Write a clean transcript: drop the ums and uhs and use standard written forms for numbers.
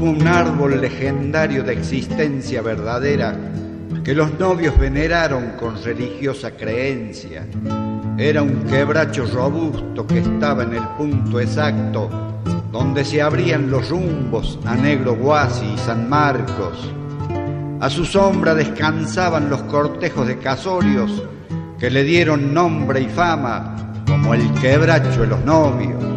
como un árbol legendario de existencia verdadera que los novios veneraron con religiosa creencia. Era un quebracho robusto que estaba en el punto exacto donde se abrían los rumbos a Negro Guasi y San Marcos. A su sombra descansaban los cortejos de casorios que le dieron nombre y fama como el quebracho de los novios.